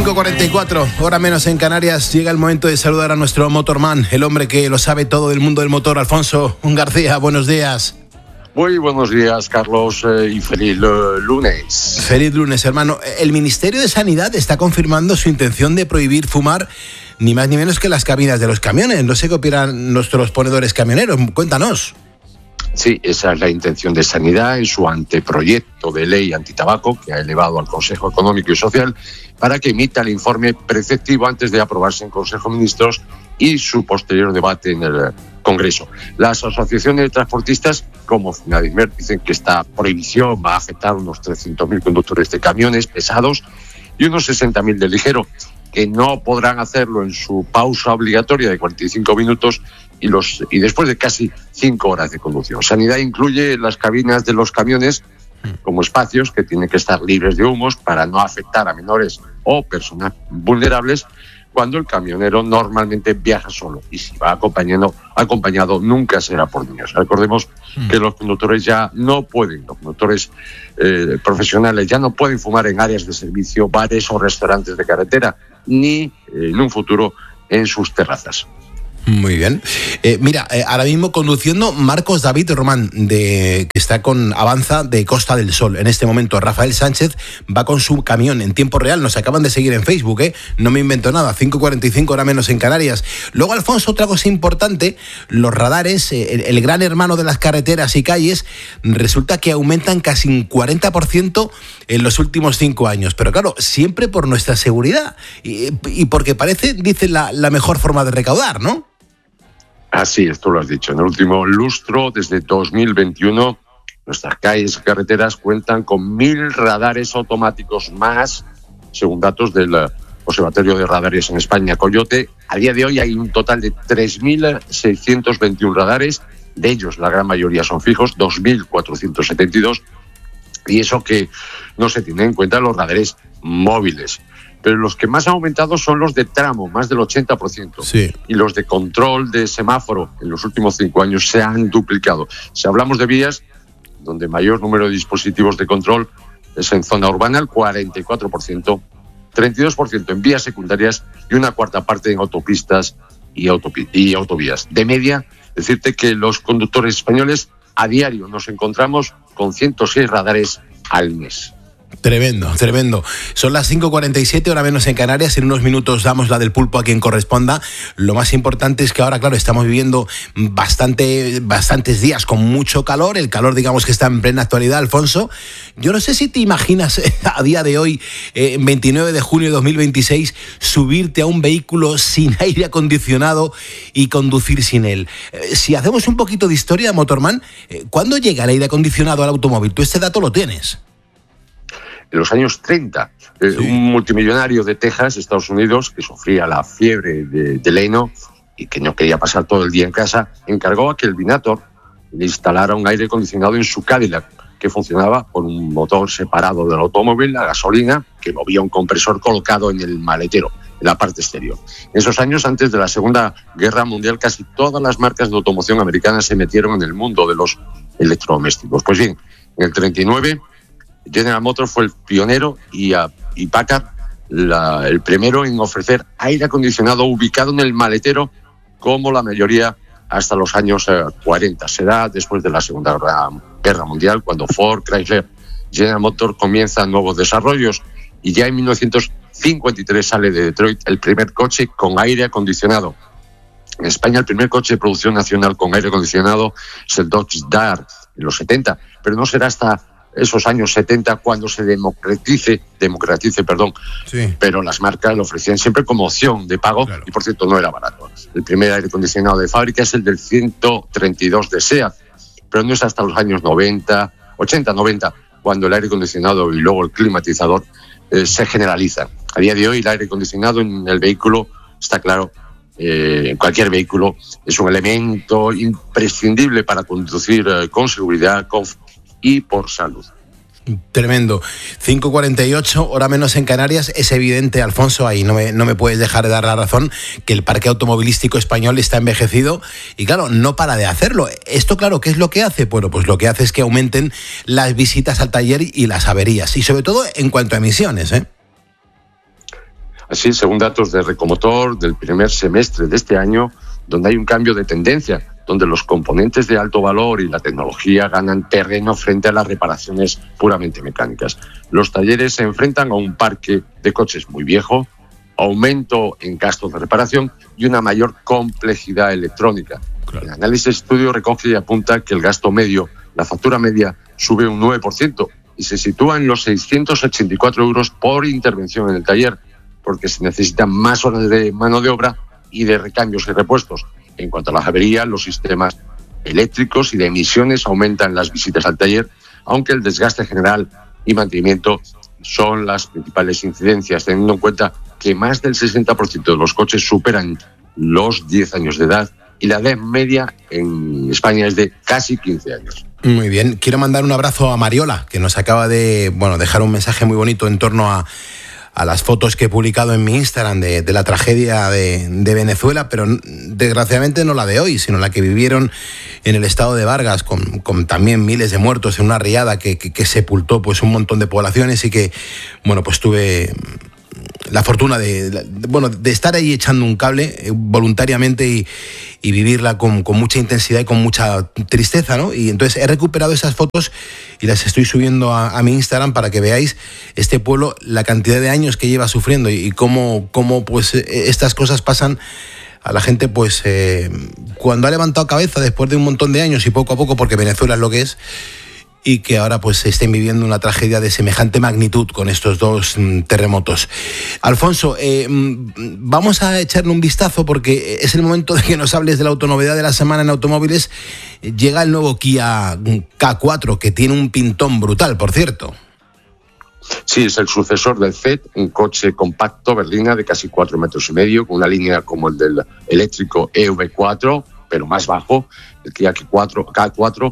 5:44, hora menos en Canarias. Llega el momento de saludar a nuestro motorman, el hombre que lo sabe todo del mundo del motor, Alfonso García. Buenos días. Muy buenos días, Carlos, y feliz lunes. Feliz lunes, hermano. El Ministerio de Sanidad está confirmando su intención de prohibir fumar ni más ni menos que las cabinas de los camiones. No sé qué opinan nuestros ponedores camioneros. Cuéntanos. Sí, esa es la intención de Sanidad en su anteproyecto de ley antitabaco que ha elevado al Consejo Económico y Social para que emita el informe preceptivo antes de aprobarse en Consejo de Ministros y su posterior debate en el Congreso. Las asociaciones de transportistas, como Finadismer, dicen que esta prohibición va a afectar a unos 300.000 conductores de camiones pesados y unos 60.000 de ligero, que no podrán hacerlo en su pausa obligatoria de 45 minutos y después de casi 5 horas de conducción. Sanidad incluye las cabinas de los camiones como espacios que tienen que estar libres de humos para no afectar a menores o personas vulnerables cuando el camionero normalmente viaja solo, y si va acompañado nunca será por niños. Recordemos que los conductores profesionales ya no pueden fumar en áreas de servicio, bares o restaurantes de carretera, ni en un futuro en sus terrazas. Muy bien. Ahora mismo conduciendo Marcos David Román, que está con Avanza de Costa del Sol. En este momento Rafael Sánchez va con su camión en tiempo real. Nos acaban de seguir en Facebook, no me invento nada. 5:45, hora menos en Canarias. Luego, Alfonso, otra cosa importante, los radares, el gran hermano de las carreteras y calles, resulta que aumentan casi un 40% en los últimos 5 años. Pero claro, siempre por nuestra seguridad y porque parece, dicen, la mejor forma de recaudar, ¿no? Así es, tú lo has dicho. En el último lustro, desde 2021, nuestras calles y carreteras cuentan con 1.000 radares automáticos más, según datos del Observatorio de Radares en España, Coyote. A día de hoy hay un total de 3.621 radares, de ellos la gran mayoría son fijos, 2.472, y eso que no se tiene en cuenta los radares móviles. Pero los que más han aumentado son los de tramo, más del 80%. Sí. Y los de control de semáforo en los últimos 5 años se han duplicado. Si hablamos de vías, donde mayor número de dispositivos de control es en zona urbana, el 44%, 32% en vías secundarias y una cuarta parte en autopistas y autovías. De media, decirte que los conductores españoles a diario nos encontramos con 106 radares al mes. Tremendo. Son las 5:47, hora menos en Canarias. En unos minutos damos la del pulpo a quien corresponda. Lo más importante es que ahora, claro, estamos viviendo bastantes días con mucho calor. El calor, digamos, que está en plena actualidad, Alfonso. Yo no sé si te imaginas a día de hoy, 29 de junio de 2026, subirte a un vehículo sin aire acondicionado y conducir sin él. Si hacemos un poquito de historia, Motorman, ¿cuándo llega el aire acondicionado al automóvil? ¿Tú este dato lo tienes? En los años 30, sí. Un multimillonario de Texas, Estados Unidos, que sufría la fiebre del heno y que no quería pasar todo el día en casa, encargó a que el Binator le instalara un aire acondicionado en su Cadillac, que funcionaba con un motor separado del automóvil, a gasolina, que movía un compresor colocado en el maletero, en la parte exterior. En esos años, antes de la Segunda Guerra Mundial, casi todas las marcas de automoción americanas se metieron en el mundo de los electrodomésticos. Pues bien, en el 39... General Motors fue el pionero y Packard el primero en ofrecer aire acondicionado ubicado en el maletero, como la mayoría hasta los años 40. Será después de la Segunda Guerra Mundial cuando Ford, Chrysler, General Motors comienzan nuevos desarrollos, y ya en 1953 sale de Detroit el primer coche con aire acondicionado. En España el primer coche de producción nacional con aire acondicionado es el Dodge Dart en los 70, pero no será hasta esos años 70 cuando se democratice, sí. Pero las marcas lo ofrecían siempre como opción de pago, claro. Y por cierto no era barato. El primer aire acondicionado de fábrica es el del 132 de SEAT, pero no es hasta los años 80-90 cuando el aire acondicionado y luego el climatizador se generalizan. A día de hoy el aire acondicionado en el vehículo, está claro, en cualquier vehículo, es un elemento imprescindible para conducir con seguridad, y por salud. Tremendo. 5:48, hora menos en Canarias. Es evidente, Alfonso, ahí no me puedes dejar de dar la razón, que el parque automovilístico español está envejecido y claro, no para de hacerlo. Esto, claro, ¿qué es lo que hace? Bueno, pues lo que hace es que aumenten las visitas al taller y las averías, y sobre todo en cuanto a emisiones, Así, según datos de Recomotor del primer semestre de este año, donde hay un cambio de tendencia, donde los componentes de alto valor y la tecnología ganan terreno frente a las reparaciones puramente mecánicas. Los talleres se enfrentan a un parque de coches muy viejo, aumento en gastos de reparación y una mayor complejidad electrónica. Claro. El análisis estudio recoge y apunta que el gasto medio, la factura media, sube un 9% y se sitúa en los 684 euros por intervención en el taller, porque se necesitan más horas de mano de obra y de recambios y repuestos. En cuanto a la avería, los sistemas eléctricos y de emisiones aumentan las visitas al taller, aunque el desgaste general y mantenimiento son las principales incidencias, teniendo en cuenta que más del 60% de los coches superan los 10 años de edad y la edad media en España es de casi 15 años. Muy bien, quiero mandar un abrazo a Mariola, que nos acaba de dejar un mensaje muy bonito en torno a las fotos que he publicado en mi Instagram de la tragedia de Venezuela, pero desgraciadamente no la de hoy, sino la que vivieron en el estado de Vargas, con también miles de muertos en una riada que sepultó pues un montón de poblaciones y que, pues tuve la fortuna de estar ahí echando un cable voluntariamente y vivirla con mucha intensidad y con mucha tristeza, ¿no? Y entonces he recuperado esas fotos y las estoy subiendo a mi Instagram para que veáis este pueblo, la cantidad de años que lleva sufriendo y cómo pues estas cosas pasan a la gente pues cuando ha levantado cabeza después de un montón de años y poco a poco, porque Venezuela es lo que es, y que ahora pues estén viviendo una tragedia de semejante magnitud con estos dos terremotos. Alfonso, vamos a echarle un vistazo porque es el momento de que nos hables de la autonovedad de la semana en automóviles. Llega el nuevo Kia K4, que tiene un pintón brutal, por cierto. Sí, es el sucesor del Ceed, un coche compacto berlina de casi 4,5 metros, con una línea como el del eléctrico EV4, pero más bajo, el Kia K4,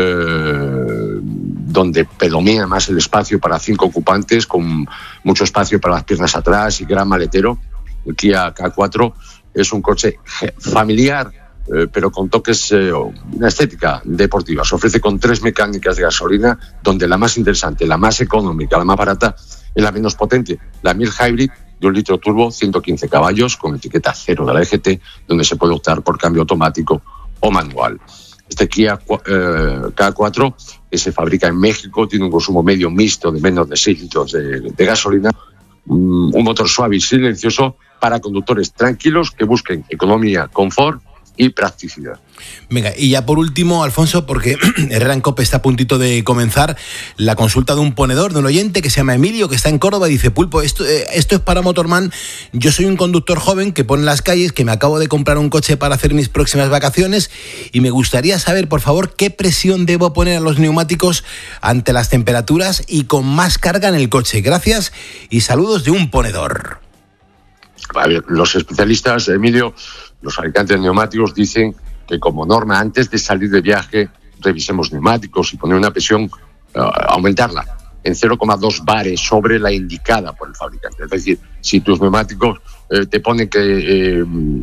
donde predomina más el espacio para 5 ocupantes, con mucho espacio para las piernas atrás y gran maletero. El Kia K4 es un coche familiar, pero con toques, una estética deportiva. Se ofrece con 3 mecánicas de gasolina, donde la más interesante, la más económica, la más barata, es la menos potente, la Mild Hybrid de 1 litro turbo, 115 caballos, con etiqueta 0 de la EGT, donde se puede optar por cambio automático o manual. Este Kia K4, que se fabrica en México, tiene un consumo medio mixto de menos de 6 litros de gasolina, un motor suave y silencioso para conductores tranquilos que busquen economía, confort y practicidad. Venga, y ya por último, Alfonso, porque Herrera en COPE está a puntito de comenzar, la consulta de un ponedor, de un oyente que se llama Emilio, que está en Córdoba y dice: Pulpo, esto es para Motorman. Yo soy un conductor joven que pone en las calles, que me acabo de comprar un coche para hacer mis próximas vacaciones y me gustaría saber, por favor, qué presión debo poner a los neumáticos ante las temperaturas y con más carga en el coche. Gracias y saludos de un ponedor. A ver, los especialistas, Emilio, los fabricantes de neumáticos dicen que como norma, antes de salir de viaje, revisemos neumáticos y poner una presión, aumentarla en 0,2 bares sobre la indicada por el fabricante. Es decir, si tus neumáticos te ponen que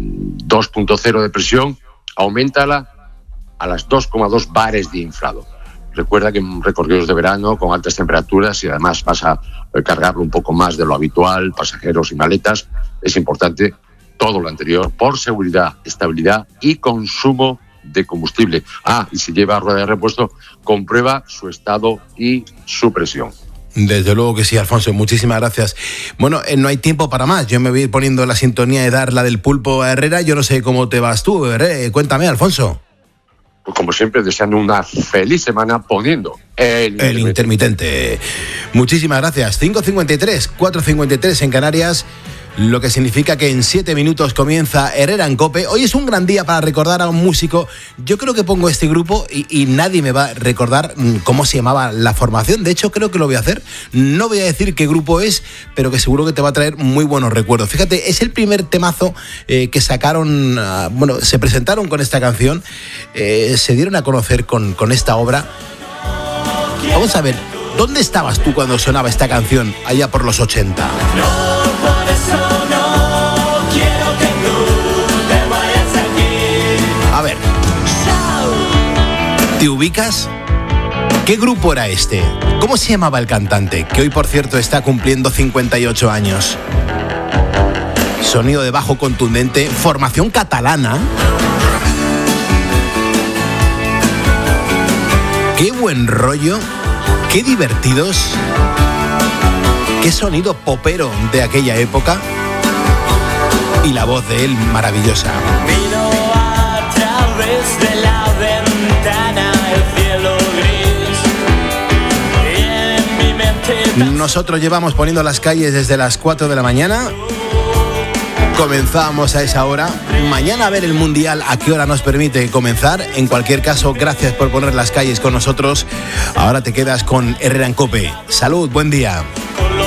2.0 de presión, auméntala a las 2,2 bares de inflado. Recuerda que en recorridos de verano, con altas temperaturas y además vas a cargarlo un poco más de lo habitual, pasajeros y maletas, es importante todo lo anterior por seguridad, estabilidad y consumo de combustible. Y si lleva rueda de repuesto, comprueba su estado y su presión. Desde luego que sí, Alfonso, muchísimas gracias. Bueno, no hay tiempo para más. Yo me voy a ir poniendo la sintonía de dar la del Pulpo a Herrera. Yo no sé cómo te vas tú, cuéntame, Alfonso. Pues como siempre, deseando una feliz semana poniendo el intermitente. Muchísimas gracias. 5:53, 4:53 en Canarias, lo que significa que en 7 minutos comienza Herrera en COPE. Hoy es un gran día para recordar a un músico. Yo creo que pongo este grupo y nadie me va a recordar cómo se llamaba la formación. De hecho, creo que lo voy a hacer. No voy a decir qué grupo es, pero que seguro que te va a traer muy buenos recuerdos. Fíjate, es el primer temazo que sacaron, se presentaron con esta canción, se dieron a conocer con esta obra. Vamos a ver, ¿dónde estabas tú cuando sonaba esta canción allá por los 80? A ver, ¿te ubicas? ¿Qué grupo era este? ¿Cómo se llamaba el cantante? Que hoy, por cierto, está cumpliendo 58 años. sonido de bajo contundente, formación catalana. Qué buen rollo, qué divertidos, qué sonido popero de aquella época y la voz de él maravillosa. Miro a través de la ventana el cielo gris y en mi mente... Nosotros llevamos poniendo las calles desde las 4 de la mañana. Comenzamos a esa hora. Mañana a ver el Mundial, a qué hora nos permite comenzar. En cualquier caso, gracias por poner las calles con nosotros. Ahora te quedas con Herrera en COPE. Salud, buen día.